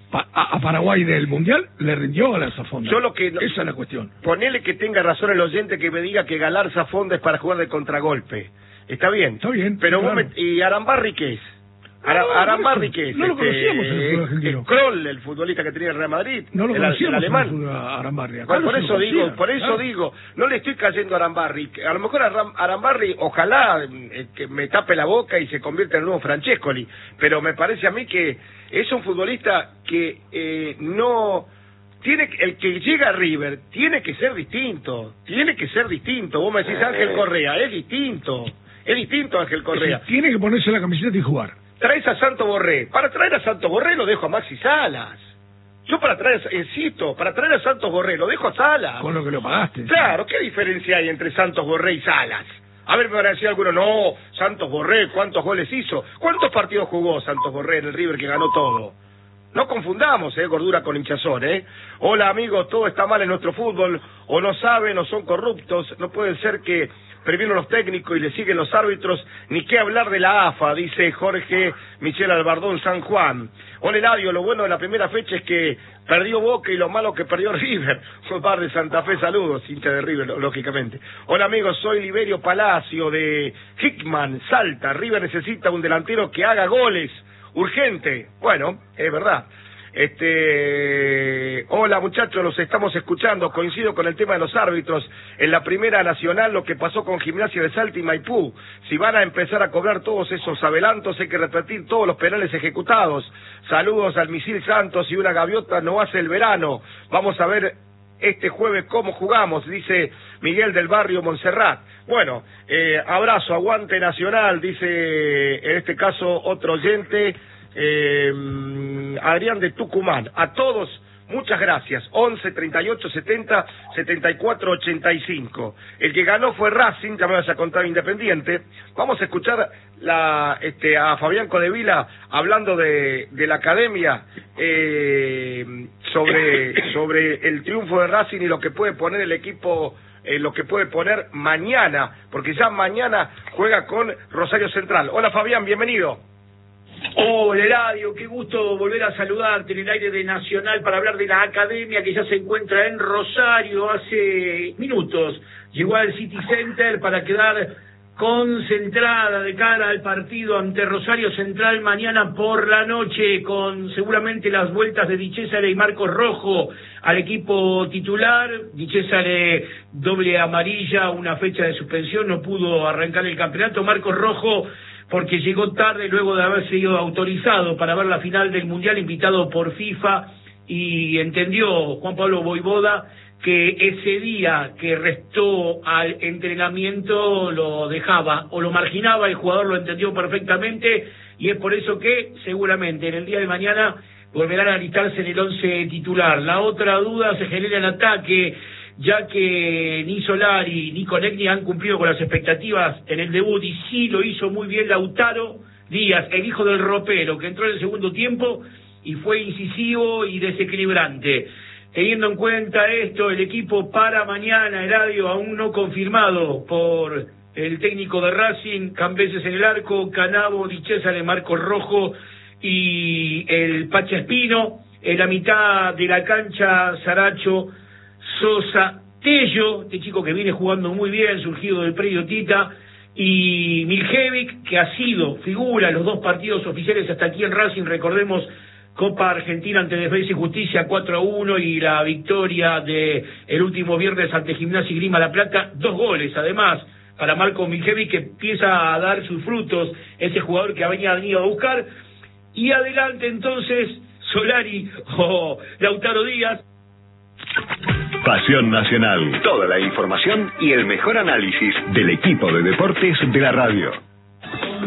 a Paraguay del Mundial le rindió a la Safonda. Esa es la cuestión. Ponele que tenga razón el oyente que me diga que Galarza Fonda es para jugar de contragolpe. Está bien. Está bien. Pero claro. ¿Y Arambarri qué es? Arambarri qué es? No lo conocíamos en el fútbol argentino. Kroll, el futbolista que tenía el Real Madrid. No lo conocíamos el alemán. en el Arambarri. Por eso digo, no le estoy cayendo a Arambarri. A lo mejor Arambarri, ojalá que me tape la boca y se convierta en el nuevo Francescoli. Pero me parece a mí que es un futbolista que no... el que llega a River tiene que ser distinto. Vos me decís Ángel Correa, es distinto Ángel Correa. Tiene que ponerse la camiseta y jugar. Traes a Santo Borré. Para traer a Santo Borré lo dejo a Maxi Salas. Yo para traer a Santos Borré lo dejo a Salas. Con lo que lo pagaste. Claro, ¿qué diferencia hay entre Santos Borré y Salas? A ver, me van a decir algunos, no, Santos Borré, ¿cuántos goles hizo? ¿Cuántos partidos jugó Santos Borré en el River que ganó todo? No confundamos, gordura con hinchazón, Hola, amigos, todo está mal en nuestro fútbol, o no saben o son corruptos, no puede ser que previenen los técnicos y le siguen los árbitros, ni qué hablar de la AFA, dice Jorge Michel Albardón San Juan. Hola, Eladio, lo bueno de la primera fecha es que perdió Boca y lo malo que perdió River. Fue par de Santa Fe, saludos, hincha de River, lógicamente. Hola, amigos, soy Liberio Palacio de Hickman, Salta. River necesita un delantero que haga goles. Urgente. Bueno, es verdad. Hola muchachos, los estamos escuchando. Coincido con el tema de los árbitros. En la Primera Nacional, lo que pasó con Gimnasia de Salta y Maipú. Si van a empezar a cobrar todos esos adelantos, hay que repetir todos los penales ejecutados. Saludos al Misil Santos y una gaviota no hace el verano. Vamos a ver este jueves cómo jugamos, dice Miguel del Barrio Montserrat. Bueno, abrazo, aguante Nacional, dice en este caso otro oyente, Adrián de Tucumán. A todos, muchas gracias. 11 38 70 74 85. El que ganó fue Racing, ya me vas a contar Independiente. Vamos a escuchar a Fabián Codevila hablando de la academia, sobre el triunfo de Racing y lo que puede poner el equipo, lo que puede poner mañana, porque ya mañana juega con Rosario Central. Hola Fabián, bienvenido. Hola Eladio, qué gusto volver a saludarte en el aire de Nacional para hablar de la academia que ya se encuentra en Rosario. Hace minutos llegó al City Center para quedar concentrada de cara al partido ante Rosario Central mañana por la noche, con seguramente las vueltas de Di Cesare y Marcos Rojo al equipo titular. Di Cesare doble amarilla, una fecha de suspensión, no pudo arrancar el campeonato. Marcos Rojo porque llegó tarde luego de haber sido autorizado para ver la final del Mundial, invitado por FIFA, y entendió Juan Pablo Voivoda que ese día que restó al entrenamiento lo dejaba o lo marginaba. El jugador lo entendió perfectamente y es por eso que seguramente en el día de mañana volverán a alistarse en el 11 titular. La otra duda se genera en ataque, ya que ni Solari ni Conegni han cumplido con las expectativas en el debut, y sí lo hizo muy bien Lautaro Díaz, el hijo del ropero, que entró en el segundo tiempo y fue incisivo y desequilibrante. Teniendo en cuenta esto, el equipo para mañana, Eladio, aún no confirmado por el técnico de Racing, Cambeses en el arco, Canavo, Di Cesare, Marcos Rojo y el Pacha Espino. En la mitad de la cancha, Saracho, Sosa, Tello, este chico que viene jugando muy bien, surgido del predio Tita, y Miljevic, que ha sido figura en los dos partidos oficiales hasta aquí en Racing. Recordemos Copa Argentina ante Defensa y Justicia 4-1 y la victoria de el último viernes ante Gimnasia y Grima La Plata, 2 goles además para Marco Miljevic, que empieza a dar sus frutos, ese jugador que había venido a buscar. Y adelante entonces Solari o Lautaro Díaz. Pasión Nacional, toda la información y el mejor análisis del equipo de deportes de la radio.